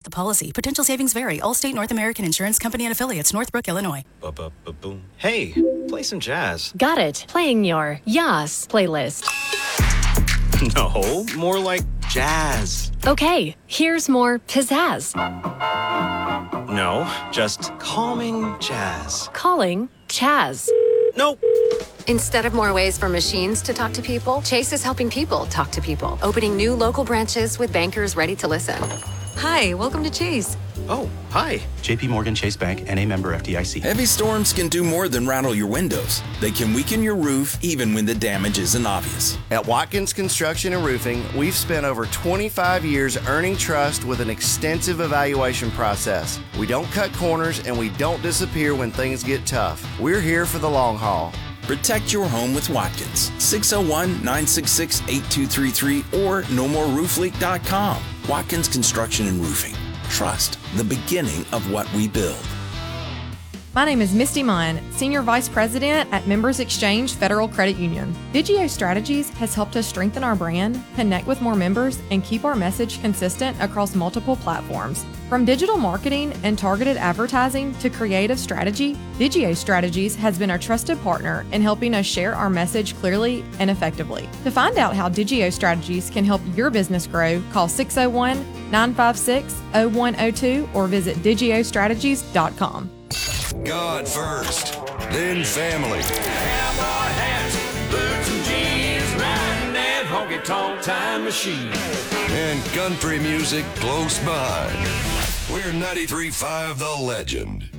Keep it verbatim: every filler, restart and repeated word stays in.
the policy. Potential savings vary. Allstate North American Insurance Company and affiliates, Northbrook, Illinois. Ba-ba-ba-boom. Hey, play some jazz. Got it. Playing your Yas playlist. No, more like jazz. Okay, here's more pizzazz. No, just calming jazz. Calling Chaz. Nope. Instead of more ways for machines to talk to people, Chase is helping people talk to people, opening new local branches with bankers ready to listen. Hi, welcome to Chase. Oh, hi. J P Morgan Chase Bank, N A member F D I C. Heavy storms can do more than rattle your windows. They can weaken your roof even when the damage isn't obvious. At Watkins Construction and Roofing, we've spent over twenty-five years earning trust with an extensive evaluation process. We don't cut corners and we don't disappear when things get tough. We're here for the long haul. Protect your home with Watkins. six oh one, nine six six, eight two three three or no more roof leak dot com. Watkins Construction and Roofing. Trust, the beginning of what we build. My name is Misty Munn, Senior Vice President at Members Exchange Federal Credit Union. Digio Strategies has helped us strengthen our brand, connect with more members, and keep our message consistent across multiple platforms. From digital marketing and targeted advertising to creative strategy, Digio Strategies has been a trusted partner in helping us share our message clearly and effectively. To find out how Digio Strategies can help your business grow, call six oh one, nine five six, oh one oh two or visit digio strategies dot com. God first, then family. Cowboy hats, boots and jeans, riding that honky-tonk time machine. And country music close by. We're ninety-three point five The Legend.